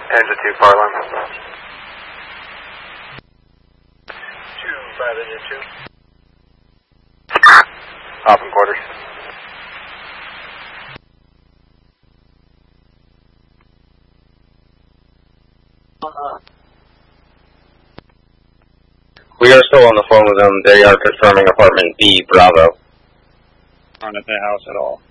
Engine 2, fire alarm. 2, 5, Engine 2. Off in quarters. We are still on the phone with them. They are confirming apartment B, Bravo. Not at the house at all.